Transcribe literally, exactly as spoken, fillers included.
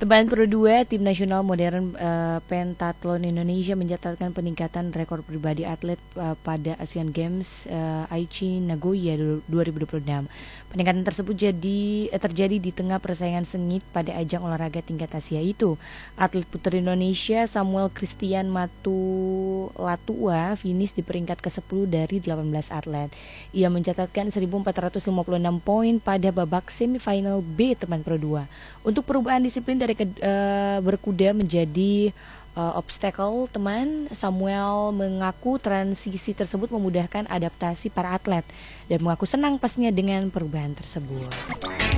Teman Pro dua, tim nasional modern uh, pentathlon Indonesia mencatatkan peningkatan rekor pribadi atlet uh, pada Asian Games uh, Aichi Nagoya dua ribu dua puluh enam. Peningkatan tersebut jadi uh, terjadi di tengah persaingan sengit pada ajang olahraga tingkat Asia itu. Atlet putri Indonesia Samuel Christian Matulatua finish di peringkat kesepuluh dari delapan belas atlet. Ia mencatatkan seribu empat ratus lima puluh enam poin pada babak semifinal B Teman Pro dua. Untuk perubahan disiplin dari ke, uh, berkuda menjadi uh, obstacle, teman Samuel mengaku transisi tersebut memudahkan adaptasi para atlet dan mengaku senang pastinya dengan perubahan tersebut.